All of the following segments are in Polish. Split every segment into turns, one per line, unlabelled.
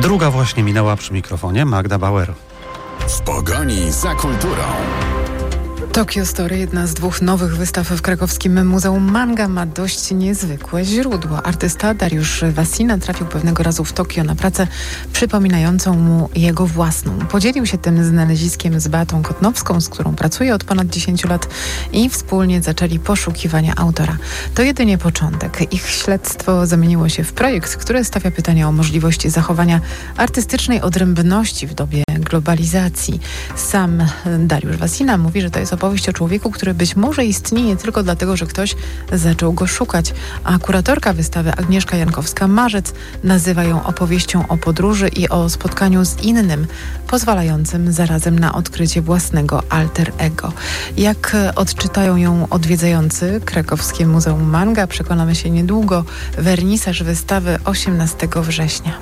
Druga właśnie minęła przy mikrofonie Magda Bauer.
W pogoni za kulturą.
Tokyo Story, jedna z 2 nowych wystaw w krakowskim Muzeum Manga, ma dość niezwykłe źródło. Artysta Dariusz Wasina trafił pewnego razu w Tokio na pracę przypominającą mu jego własną. Podzielił się tym znaleziskiem z Beatą Kotnowską, z którą pracuje od ponad 10 lat i wspólnie zaczęli poszukiwania autora. To jedynie początek. Ich śledztwo zamieniło się w projekt, który stawia pytania o możliwości zachowania artystycznej odrębności w dobie globalizacji. Sam Dariusz Wasina mówi, że to jest opowieść o człowieku, który być może istnieje tylko dlatego, że ktoś zaczął go szukać, a kuratorka wystawy Agnieszka Jankowska-Marzec nazywa ją opowieścią o podróży i o spotkaniu z innym, pozwalającym zarazem na odkrycie własnego alter ego. Jak odczytają ją odwiedzający krakowskie Muzeum Manga, przekonamy się niedługo. Wernisaż wystawy 18 września.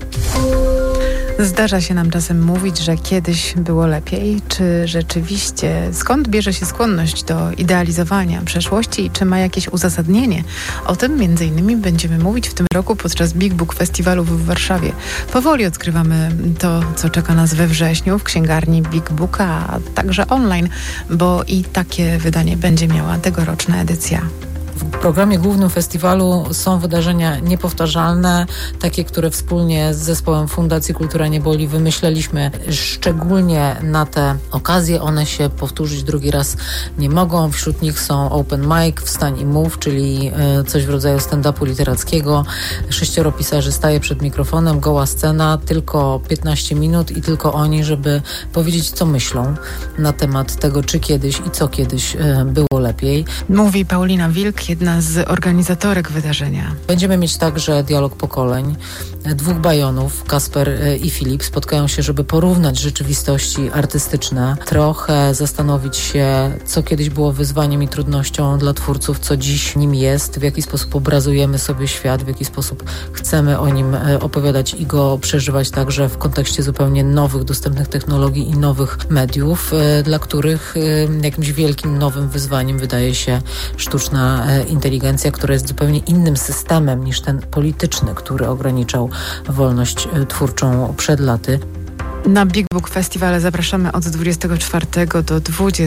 Zdarza się nam czasem mówić, że kiedyś było lepiej. Czy rzeczywiście? Skąd bierze się skłonność do idealizowania przeszłości i czy ma jakieś uzasadnienie? O tym m.in. będziemy mówić w tym roku podczas Big Book Festiwalu w Warszawie. Powoli odkrywamy to, co czeka nas we wrześniu w księgarni Big Booka, a także online, bo i takie wydanie będzie miała tegoroczna edycja.
W programie głównym festiwalu są wydarzenia niepowtarzalne, takie, które wspólnie z zespołem Fundacji Kultura Nie Boli wymyśleliśmy szczególnie na te okazje. One się powtórzyć drugi raz nie mogą. Wśród nich są open mic, wstań i mów, czyli coś w rodzaju stand-upu literackiego. 6 pisarzy staje przed mikrofonem, goła scena, tylko 15 minut i tylko oni, żeby powiedzieć, co myślą na temat tego, czy kiedyś i co kiedyś było lepiej.
Mówi Paulina Wilk, jedna z organizatorek wydarzenia.
Będziemy mieć także dialog pokoleń. 2 bajonów, Kasper i Filip, spotkają się, żeby porównać rzeczywistości artystyczne, trochę zastanowić się, co kiedyś było wyzwaniem i trudnością dla twórców, co dziś nim jest, w jaki sposób obrazujemy sobie świat, w jaki sposób chcemy o nim opowiadać i go przeżywać także w kontekście zupełnie nowych, dostępnych technologii i nowych mediów, dla których jakimś wielkim, nowym wyzwaniem wydaje się sztuczna inteligencja, która jest zupełnie innym systemem niż ten polityczny, który ograniczał wolność twórczą przed laty.
Na Big Book Festiwale zapraszamy od 24 do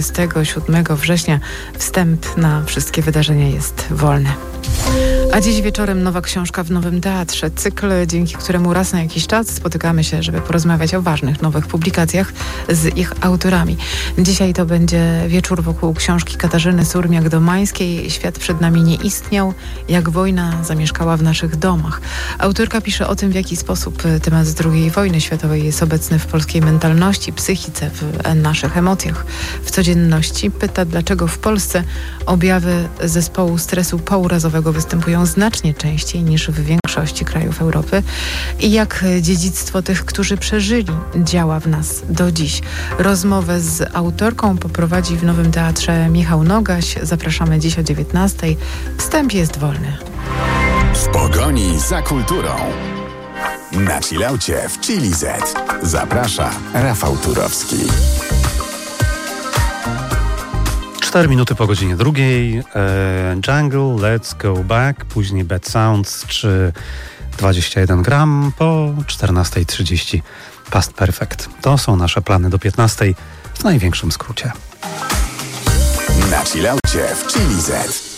27 września. Wstęp na wszystkie wydarzenia jest wolny. A dziś wieczorem nowa książka w Nowym Teatrze. Cykl, dzięki któremu raz na jakiś czas spotykamy się, żeby porozmawiać o ważnych nowych publikacjach z ich autorami. Dzisiaj to będzie wieczór wokół książki Katarzyny Surmiak-Domańskiej „Świat przed nami nie istniał, jak wojna zamieszkała w naszych domach”. Autorka pisze o tym, w jaki sposób temat II wojny światowej jest obecny w polskiej mentalności, psychice, w naszych emocjach, w codzienności. Pyta, dlaczego w Polsce objawy zespołu stresu pourazowego występują znacznie częściej niż w większości krajów Europy i jak dziedzictwo tych, którzy przeżyli, działa w nas do dziś. Rozmowę z autorką poprowadzi w Nowym Teatrze Michał Nogaś. Zapraszamy dziś o 19:00. Wstęp jest wolny.
W pogoni za kulturą. Na chillaucie w Chili Z. Zaprasza Rafał Turowski.
4 minuty po godzinie 2. Jungle, Let's Go Back, później Bad Sounds, czy 21 gram po 14:30 Past Perfect. To są nasze plany do 15:00 w największym skrócie.
Na chillaucie w Chili Z.